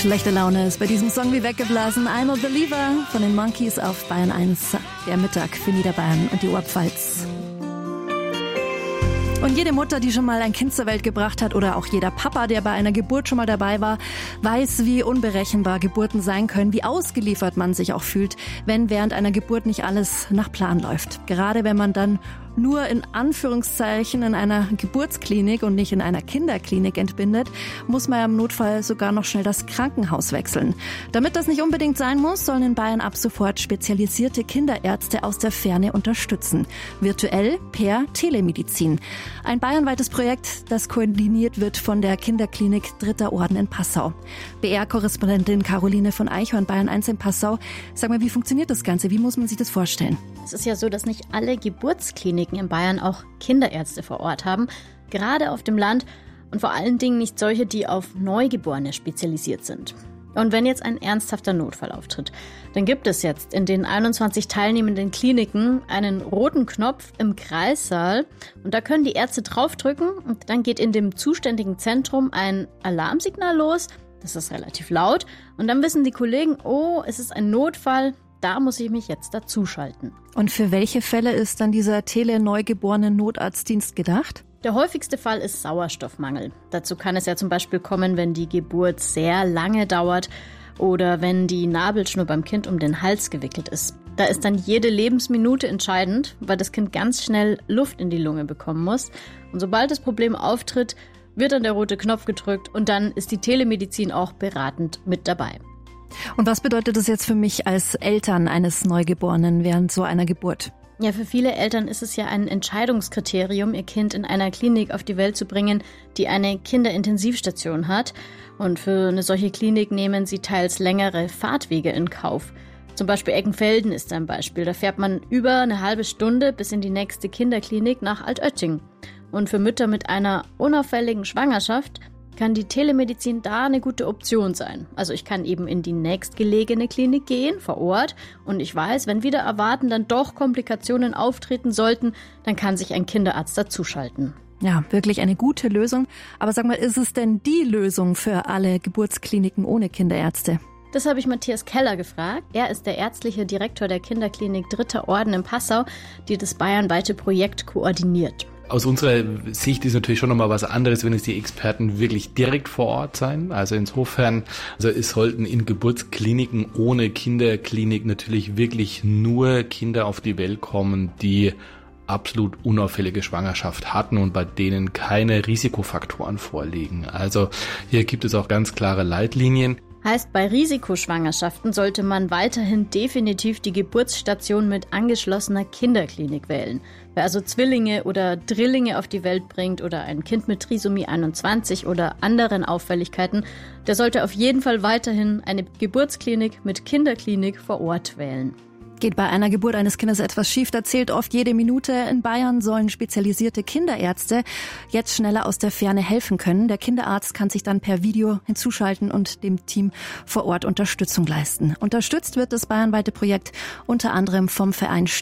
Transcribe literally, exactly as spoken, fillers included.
Schlechte Laune ist bei diesem Song wie weggeblasen. I'm a Believer von den Monkeys auf Bayern eins. Der Mittag für Niederbayern und die Oberpfalz. Und jede Mutter, die schon mal ein Kind zur Welt gebracht hat, oder auch jeder Papa, der bei einer Geburt schon mal dabei war, weiß, wie unberechenbar Geburten sein können, wie ausgeliefert man sich auch fühlt, wenn während einer Geburt nicht alles nach Plan läuft. Gerade wenn man dann nur in Anführungszeichen in einer Geburtsklinik und nicht in einer Kinderklinik entbindet, muss man ja im Notfall sogar noch schnell das Krankenhaus wechseln. Damit das nicht unbedingt sein muss, sollen in Bayern ab sofort spezialisierte Kinderärzte aus der Ferne unterstützen. Virtuell per Telemedizin. Ein bayernweites Projekt, das koordiniert wird von der Kinderklinik Dritter Orden in Passau. B R-Korrespondentin Caroline von Eichhorn, Bayern eins in Passau. Sag mal, wie funktioniert das Ganze? Wie muss man sich das vorstellen? Es ist ja so, dass nicht alle Geburtskliniken in Bayern auch Kinderärzte vor Ort haben, gerade auf dem Land und vor allen Dingen nicht solche, die auf Neugeborene spezialisiert sind. Und wenn jetzt ein ernsthafter Notfall auftritt, dann gibt es jetzt in den einundzwanzig teilnehmenden Kliniken einen roten Knopf im Kreissaal und da können die Ärzte draufdrücken und dann geht in dem zuständigen Zentrum ein Alarmsignal los, das ist relativ laut und dann wissen die Kollegen, oh, es ist ein Notfall, da muss ich mich jetzt dazuschalten. Und für welche Fälle ist dann dieser Tele-Neugeborenen-Notarztdienst gedacht? Der häufigste Fall ist Sauerstoffmangel. Dazu kann es ja zum Beispiel kommen, wenn die Geburt sehr lange dauert oder wenn die Nabelschnur beim Kind um den Hals gewickelt ist. Da ist dann jede Lebensminute entscheidend, weil das Kind ganz schnell Luft in die Lunge bekommen muss. Und sobald das Problem auftritt, wird dann der rote Knopf gedrückt und dann ist die Telemedizin auch beratend mit dabei. Und was bedeutet das jetzt für mich als Eltern eines Neugeborenen während so einer Geburt? Ja, für viele Eltern ist es ja ein Entscheidungskriterium, ihr Kind in einer Klinik auf die Welt zu bringen, die eine Kinderintensivstation hat. Und für eine solche Klinik nehmen sie teils längere Fahrtwege in Kauf. Zum Beispiel Eckenfelden ist ein Beispiel. Da fährt man über eine halbe Stunde bis in die nächste Kinderklinik nach Altötting. Und für Mütter mit einer unauffälligen Schwangerschaft kann die Telemedizin da eine gute Option sein. Also ich kann eben in die nächstgelegene Klinik gehen, vor Ort, und ich weiß, wenn wieder erwarten dann doch Komplikationen auftreten sollten, dann kann sich ein Kinderarzt dazuschalten. Ja, wirklich eine gute Lösung. Aber sag mal, ist es denn die Lösung für alle Geburtskliniken ohne Kinderärzte? Das habe ich Matthias Keller gefragt. Er ist der ärztliche Direktor der Kinderklinik Dritter Orden in Passau, die das bayernweite Projekt koordiniert. Aus unserer Sicht ist natürlich schon nochmal was anderes, wenn es die Experten wirklich direkt vor Ort sein. Also insofern, also es sollten in Geburtskliniken ohne Kinderklinik natürlich wirklich nur Kinder auf die Welt kommen, die absolut unauffällige Schwangerschaft hatten und bei denen keine Risikofaktoren vorliegen. Also hier gibt es auch ganz klare Leitlinien. Heißt, bei Risikoschwangerschaften sollte man weiterhin definitiv die Geburtsstation mit angeschlossener Kinderklinik wählen. Wer also Zwillinge oder Drillinge auf die Welt bringt oder ein Kind mit Trisomie einundzwanzig oder anderen Auffälligkeiten, der sollte auf jeden Fall weiterhin eine Geburtsklinik mit Kinderklinik vor Ort wählen. Geht bei einer Geburt eines Kindes etwas schief, da zählt oft jede Minute. In Bayern sollen spezialisierte Kinderärzte jetzt schneller aus der Ferne helfen können. Der Kinderarzt kann sich dann per Video hinzuschalten und dem Team vor Ort Unterstützung leisten. Unterstützt wird das bayernweite Projekt unter anderem vom Verein